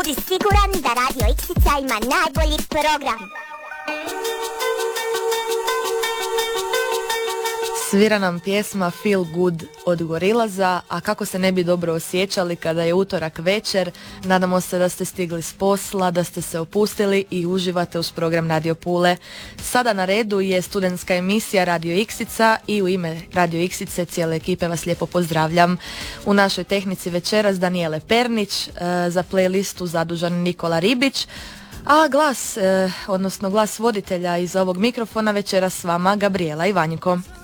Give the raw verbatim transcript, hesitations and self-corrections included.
Budi siguran da Radio Iksica ima najbolji program. Svira nam pjesma Feel Good od Gorillaza, a kako se ne bi dobro osjećali kada je utorak večer. Nadamo se da ste stigli s posla, da ste se opustili i uživate uz program Radio Pule. Sada na redu je studentska emisija Radio Iksica i u ime Radio Iksice cijele ekipe vas lijepo pozdravljam. U našoj tehnici večeras Danijele Pernić, za playlistu zadužen Nikola Ribić, a glas, odnosno glas voditelja iz ovog mikrofona večeras s vama Gabriela Ivanjko.